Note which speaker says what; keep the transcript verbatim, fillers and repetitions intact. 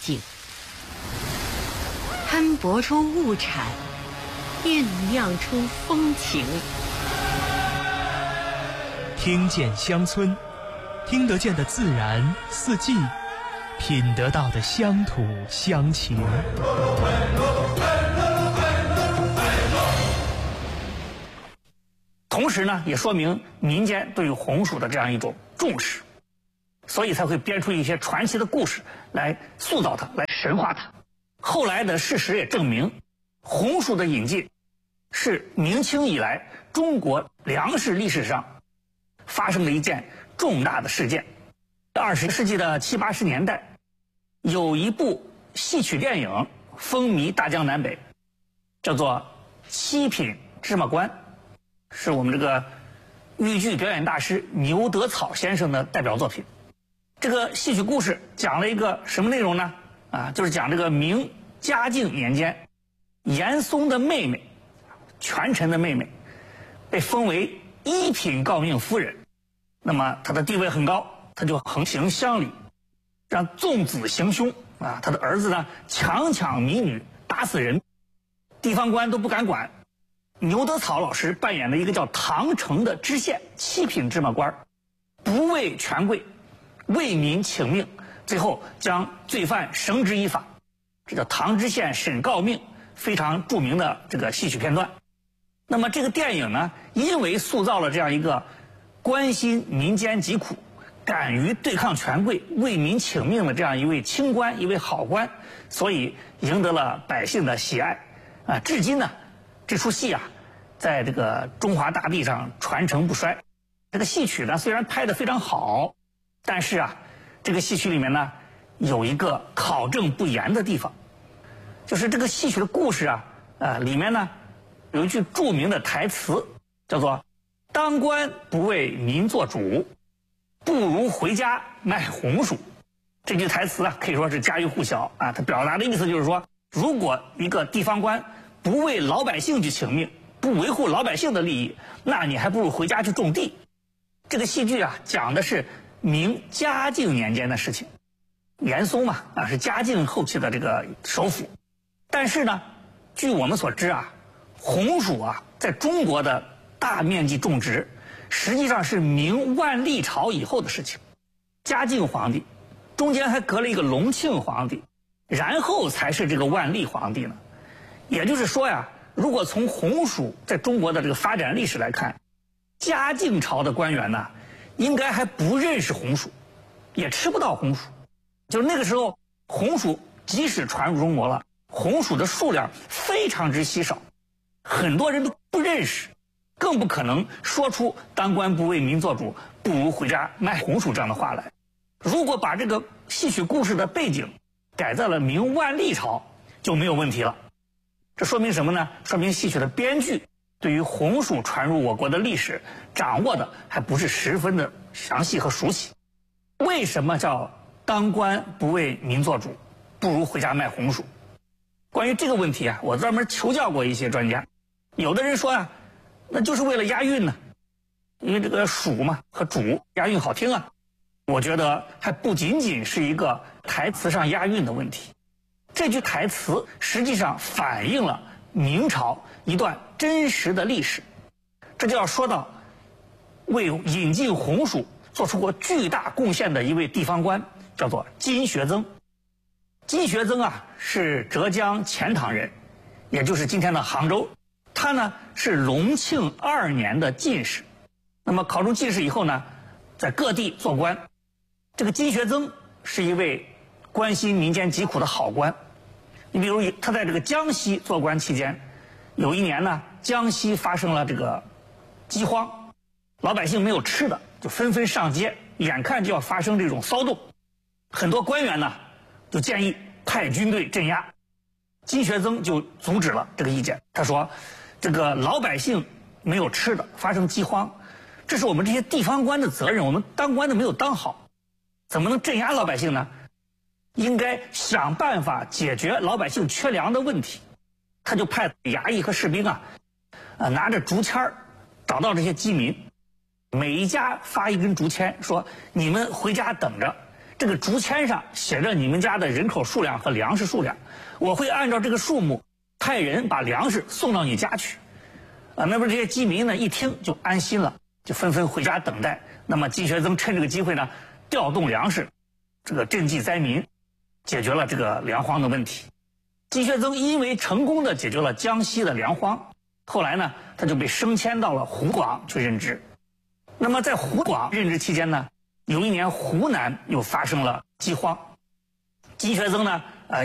Speaker 1: 境，摊薄出物产，酝酿出风情。
Speaker 2: 听见乡村，听得见的自然四季，品得到的乡土乡情。
Speaker 3: 同时呢，也说明民间对于红薯的这样一种重视，所以才会编出一些传奇的故事来塑造它，来神化它。后来的事实也证明，红薯的引进是明清以来中国粮食历史上发生的一件重大的事件。二十世纪的七八十年代，有一部戏曲电影风靡大江南北，叫做《七品芝麻官》，是我们这个豫剧表演大师牛德草先生的代表作品。这个戏曲故事讲了一个什么内容呢？啊，就是讲这个明嘉靖年间，严嵩的妹妹，权臣的妹妹，被封为一品诰命夫人。那么她的地位很高，她就横行乡里，让纵子行凶啊，她的儿子呢强抢民女，打死人，地方官都不敢管。牛德草老师扮演的一个叫唐城的知县，七品芝麻官，不畏权贵，为民请命，最后将罪犯绳之以法。这叫唐知县审诰命，非常著名的这个戏曲片段。那么这个电影呢，因为塑造了这样一个关心民间疾苦，敢于对抗权贵，为民请命的这样一位清官，一位好官，所以赢得了百姓的喜爱啊！至今呢，这出戏啊，在这个中华大地上传承不衰。这个戏曲呢，虽然拍得非常好，但是啊，这个戏曲里面呢，有一个考证不严的地方，就是这个戏曲的故事啊，呃，里面呢有一句著名的台词，叫做“当官不为民做主，不如回家卖红薯”。这句台词啊，可以说是家喻户晓啊。它表达的意思就是说，如果一个地方官不为老百姓去请命，不维护老百姓的利益，那你还不如回家去种地。这个戏剧啊，讲的是明嘉靖年间的事情。严嵩嘛，啊是嘉靖后期的这个首辅。但是呢，据我们所知啊，红薯啊，在中国的大面积种植，实际上是明万历朝以后的事情。嘉靖皇帝中间还隔了一个隆庆皇帝，然后才是这个万历皇帝呢。也就是说呀，如果从红薯在中国的这个发展历史来看，嘉靖朝的官员呢，应该还不认识红薯，也吃不到红薯。就是那个时候，红薯即使传入中国了，红薯的数量非常之稀少，很多人都不认识，更不可能说出“当官不为民做主，不如回家卖红薯”这样的话来。如果把这个戏曲故事的背景改在了明万历朝，就没有问题了。这说明什么呢？说明戏曲的编剧对于红薯传入我国的历史掌握的还不是十分的详细和熟悉。为什么叫当官不为民做主，不如回家卖红薯？关于这个问题啊，我专门求教过一些专家。有的人说啊，那就是为了押韵呢，因为这个薯嘛和主押韵好听啊。我觉得还不仅仅是一个台词上押韵的问题，这句台词实际上反映了明朝一段真实的历史。这就要说到为引进红薯做出过巨大贡献的一位地方官，叫做金学增。金学增啊，是浙江钱塘人，也就是今天的杭州。他呢是隆庆二年的进士，那么考中进士以后呢，在各地做官。这个金学增是一位关心民间疾苦的好官。你比如他在这个江西做官期间，有一年呢，江西发生了这个饥荒，老百姓没有吃的，就纷纷上街，眼看就要发生这种骚动。很多官员呢就建议派军队镇压，金学增就阻止了这个意见。他说，这个老百姓没有吃的，发生饥荒，这是我们这些地方官的责任，我们当官的没有当好，怎么能镇压老百姓呢？应该想办法解决老百姓缺粮的问题。他就派衙役和士兵啊，呃，拿着竹签儿找到这些饥民，每一家发一根竹签，说你们回家等着， 这个竹签上写着你们家的人口数量和粮食数量，我会按照这个数目派人把粮食送到你家去。啊，那么这些饥民呢一听就安心了，就纷纷回家等待。那么金学增趁这个机会呢，调动粮食，这个赈济灾民，解决了这个粮荒的问题。金学增因为成功的解决了江西的粮荒，后来呢他就被升迁到了湖广去任职。那么在湖广任职期间呢，有一年湖南又发生了饥荒，金学增呢